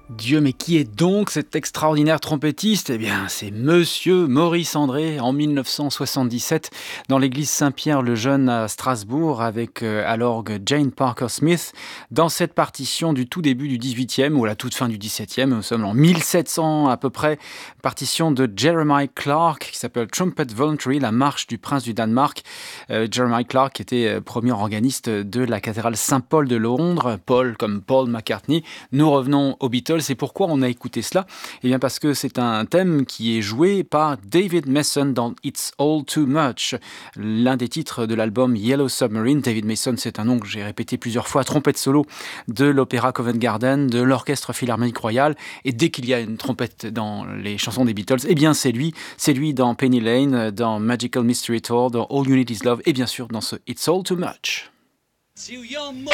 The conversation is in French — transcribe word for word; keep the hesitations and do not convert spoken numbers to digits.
Dieu, mais qui est donc cet extraordinaire trompettiste? Eh bien, c'est Monsieur Maurice André, en mille neuf cent soixante-dix-sept, dans l'église Saint-Pierre-le-Jeune à Strasbourg, avec euh, à l'orgue Jane Parker Smith, dans cette partition du tout début du dix-huitième, ou à la toute fin du dix-septième, nous sommes en mille sept cents à peu près, partition de Jeremiah Clarke, qui s'appelle Trumpet Voluntary, la marche du prince du Danemark. Euh, Jeremiah Clarke était euh, premier organiste de la cathédrale Saint-Paul de Londres, Paul comme Paul McCartney. Nous revenons aux Beatles. Et pourquoi on a écouté cela? Eh bien parce que c'est un thème qui est joué par David Mason dans It's All Too Much, l'un des titres de l'album Yellow Submarine. David Mason, c'est un nom que j'ai répété plusieurs fois, trompette solo de l'opéra Covent Garden, de l'orchestre philharmonique royal. Et dès qu'il y a une trompette dans les chansons des Beatles, eh bien c'est lui, c'est lui dans Penny Lane, dans Magical Mystery Tour, dans All You Need Is Love, et bien sûr dans ce It's All Too Much. To your mother